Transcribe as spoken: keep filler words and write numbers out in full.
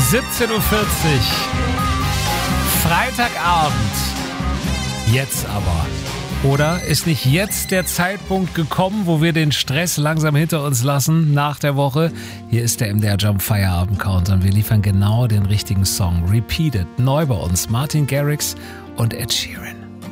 siebzehn Uhr vierzig. Freitagabend. Jetzt aber. Oder ist nicht jetzt der Zeitpunkt gekommen, wo wir den Stress langsam hinter uns lassen nach der Woche? Hier ist der M D R Jump Feierabend Countdown. Wir liefern genau den richtigen Song. Repeated. Neu bei uns. Martin Garrix und Ed Sheeran.